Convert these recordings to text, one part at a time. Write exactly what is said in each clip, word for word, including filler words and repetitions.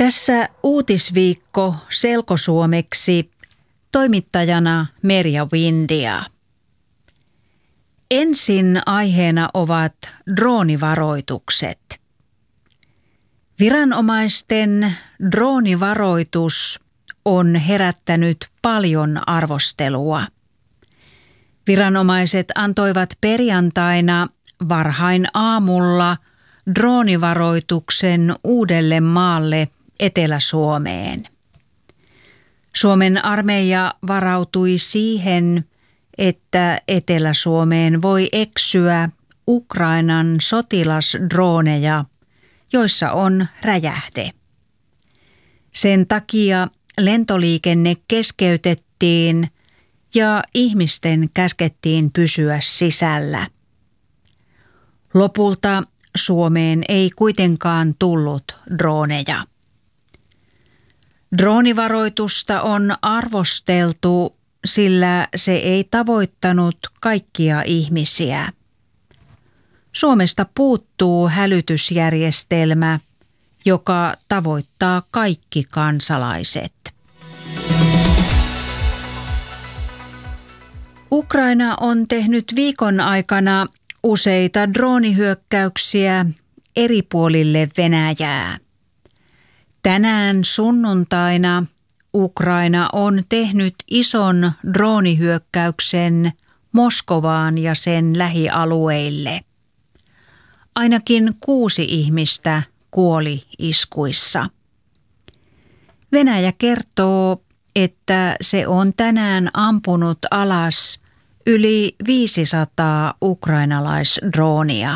Tässä uutisviikko selkosuomeksi, toimittajana Merja Windia. Ensin aiheena ovat droonivaroitukset. Viranomaisten droonivaroitus on herättänyt paljon arvostelua. Viranomaiset antoivat perjantaina varhain aamulla droonivaroituksen Uudellemaalle Etelä-Suomeen. Suomen armeija varautui siihen, että Etelä-Suomeen voi eksyä Ukrainan sotilasdrooneja, joissa on räjähde. Sen takia lentoliikenne keskeytettiin ja ihmisten käskettiin pysyä sisällä. Lopulta Suomeen ei kuitenkaan tullut drooneja. Droonivaroitusta on arvosteltu, sillä se ei tavoittanut kaikkia ihmisiä. Suomesta puuttuu hälytysjärjestelmä, joka tavoittaa kaikki kansalaiset. Ukraina on tehnyt viikon aikana useita droonihyökkäyksiä eri puolille Venäjää. Tänään sunnuntaina Ukraina on tehnyt ison droonihyökkäyksen Moskovaan ja sen lähialueille. Ainakin kuusi ihmistä kuoli iskuissa. Venäjä kertoo, että se on tänään ampunut alas yli viisisataa ukrainalaisdroonia.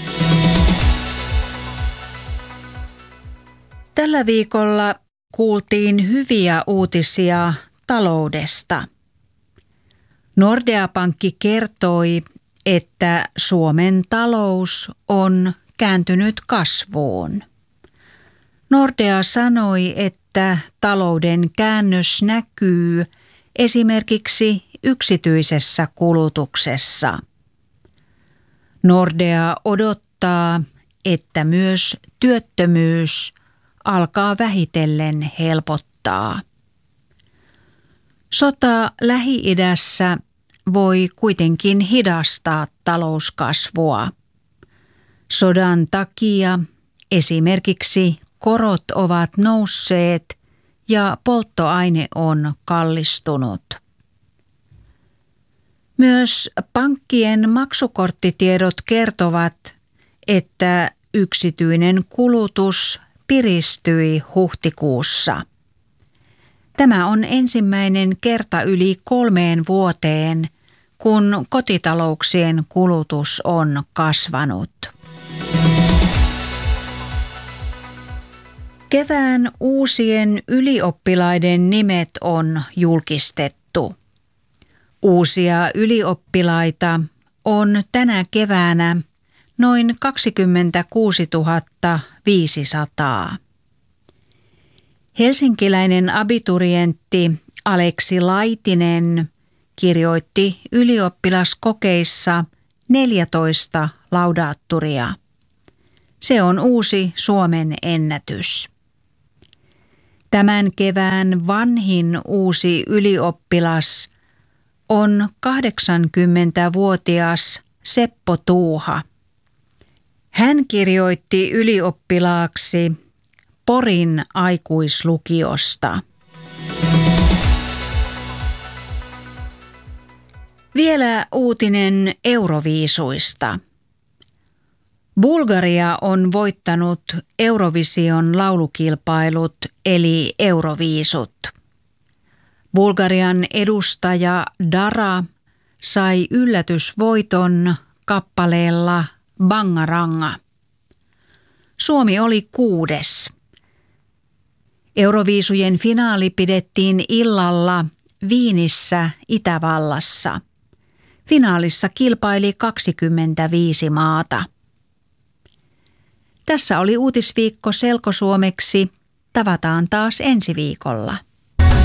Tällä viikolla kuultiin hyviä uutisia taloudesta. Nordea-pankki kertoi, että Suomen talous on kääntynyt kasvuun. Nordea sanoi, että talouden käännös näkyy esimerkiksi yksityisessä kulutuksessa. Nordea odottaa, että myös työttömyys alkaa vähitellen helpottaa. Sota Lähi-idässä voi kuitenkin hidastaa talouskasvua. Sodan takia esimerkiksi korot ovat nousseet ja polttoaine on kallistunut. Myös pankkien maksukorttitiedot kertovat, että yksityinen kulutus piristyi huhtikuussa. Tämä on ensimmäinen kerta yli kolmeen vuoteen, kun kotitalouksien kulutus on kasvanut. Kevään uusien ylioppilaiden nimet on julkistettu. Uusia ylioppilaita on tänä keväänä noin kaksikymmentäkuusituhatta viisisataa. Helsinkiläinen abiturientti Aleksi Laitinen kirjoitti ylioppilaskokeissa neljätoista laudaatturia. Se on uusi Suomen ennätys. Tämän kevään vanhin uusi ylioppilas on kahdeksankymmentävuotias Seppo Tuuha. Hän kirjoitti ylioppilaaksi Porin aikuislukiosta. Vielä uutinen Euroviisuista. Bulgaria on voittanut Eurovision laulukilpailut eli Euroviisut. Bulgarian edustaja Dara sai yllätysvoiton kappaleella Bangaranga. Suomi oli kuudes. Euroviisujen finaali pidettiin illalla Viinissä, Itävallassa. Finaalissa kilpaili kaksikymmentäviisi maata. Tässä oli uutisviikko selkosuomeksi. Tavataan taas ensi viikolla.